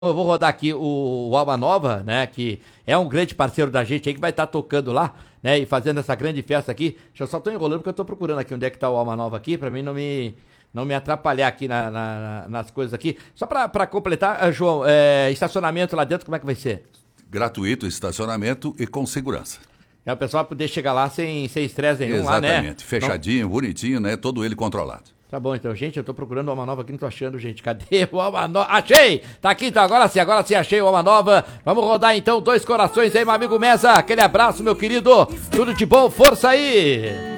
Eu vou rodar aqui o Alma Nova, né, que é um grande parceiro da gente aí, que vai estar tocando lá, né, e fazendo essa grande festa aqui. Eu só tô enrolando porque eu tô procurando aqui onde é que tá o Alma Nova aqui, pra mim não me atrapalhar aqui nas coisas aqui. Só pra completar, João, estacionamento lá dentro, como é que vai ser? Gratuito, estacionamento e com segurança. É o pessoal poder chegar lá sem estresse nenhum. Exatamente, lá, né? fechadinho, bonitinho, né, todo ele controlado. Tá bom, então, gente, eu tô procurando o Alma Nova aqui, não tô achando, gente. Cadê o Alma Nova? Achei! Tá aqui, então, agora sim achei o Alma Nova. Vamos rodar, então, 2 corações aí, meu amigo Mesa. Aquele abraço, meu querido. Tudo de bom, força aí!